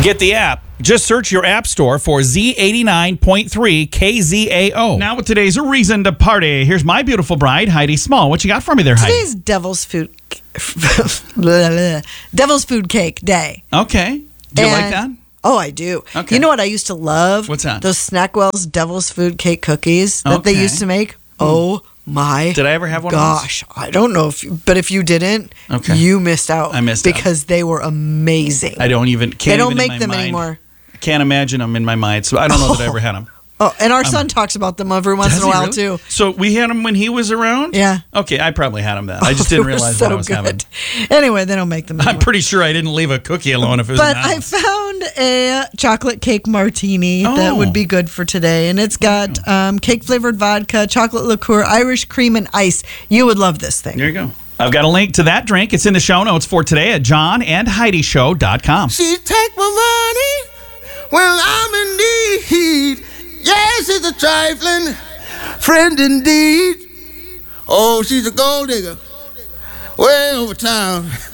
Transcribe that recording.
Get the app. Just search your app store for Z89.3 KZAO. Now with today's Reason to Party, here's my beautiful bride, Heidi Small. What you got for me there, Heidi? Today's Devil's Food Cake Day. Okay. Do you like that? Oh, I do. Okay. You know what I used to love? What's that? Those Snackwell's Devil's Food Cake cookies that they Okay. used to make. Oh my! Did I ever have one Gosh, I don't know but if you didn't, Okay. you missed out. I missed out. because they were amazing. I don't even. Can't They don't even make in my them mind. anymore. Can't imagine them in my mind, so I don't know that I ever had them. Oh, and our son talks about them every once in a while too. So we had them when he was around? Yeah. Okay, I probably had them then. I just didn't They were realize so what I was good. having. Anyway, they don't make them anymore. I'm pretty sure I didn't leave a cookie alone if it was But an I ounce. found a chocolate cake martini that Oh. would be good for today. And it's got cake flavored vodka, chocolate liqueur, Irish cream, and ice. You would love this thing. There you go. I've got a link to that drink. It's in the show notes for today at johnandheidishow.com. She take my money when I'm in need. Yes, it's a trifling friend indeed. Oh, she's a gold digger way over town.